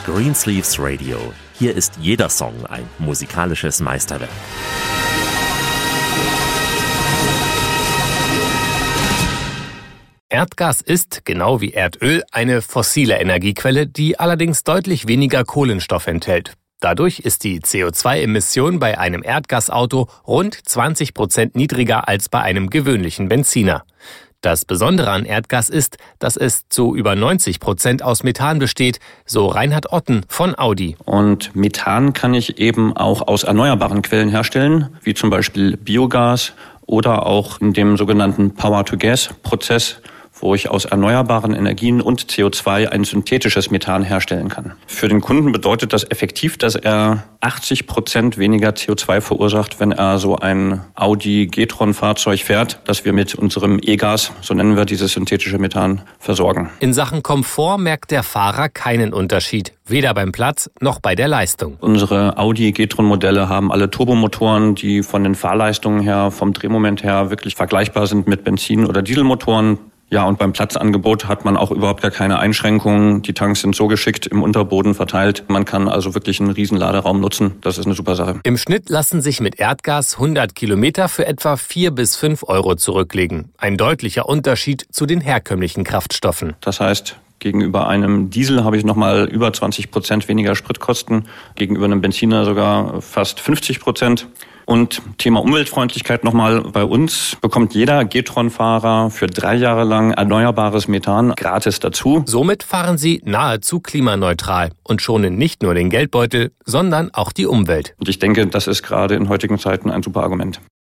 Greensleeves Radio. Hier ist jeder Song ein musikalisches Meisterwerk. Erdgas ist, genau wie Erdöl, eine fossile Energiequelle, die allerdings deutlich weniger Kohlenstoff enthält. Dadurch ist die CO2-Emission bei einem Erdgasauto rund 20% niedriger als bei einem gewöhnlichen Benziner. Das Besondere an Erdgas ist, dass es zu über 90% aus Methan besteht, so Reinhard Otten von Audi. Und Methan kann ich eben auch aus erneuerbaren Quellen herstellen, wie zum Beispiel Biogas oder auch in dem sogenannten Power-to-Gas-Prozess, wo ich aus erneuerbaren Energien und CO2 ein synthetisches Methan herstellen kann. Für den Kunden bedeutet das effektiv, dass er 80% weniger CO2 verursacht, wenn er so ein Audi G-Tron-Fahrzeug fährt, das wir mit unserem E-Gas, so nennen wir dieses synthetische Methan, versorgen. In Sachen Komfort merkt der Fahrer keinen Unterschied, weder beim Platz noch bei der Leistung. Unsere Audi G-Tron-Modelle haben alle Turbomotoren, die von den Fahrleistungen her, vom Drehmoment her wirklich vergleichbar sind mit Benzin- oder Dieselmotoren. Ja, und beim Platzangebot hat man auch überhaupt gar keine Einschränkungen. Die Tanks sind so geschickt im Unterboden verteilt. Man kann also wirklich einen riesen Laderaum nutzen. Das ist eine super Sache. Im Schnitt lassen sich mit Erdgas 100 Kilometer für etwa 4 bis 5 Euro zurücklegen. Ein deutlicher Unterschied zu den herkömmlichen Kraftstoffen. Das heißt, gegenüber einem Diesel habe ich nochmal über 20% weniger Spritkosten. Gegenüber einem Benziner sogar fast 50%. Und Thema Umweltfreundlichkeit nochmal: Bei uns bekommt jeder G-Tron-Fahrer für 3 Jahre lang erneuerbares Methan gratis dazu. Somit fahren sie nahezu klimaneutral und schonen nicht nur den Geldbeutel, sondern auch die Umwelt. Und ich denke, das ist gerade in heutigen Zeiten ein super Argument.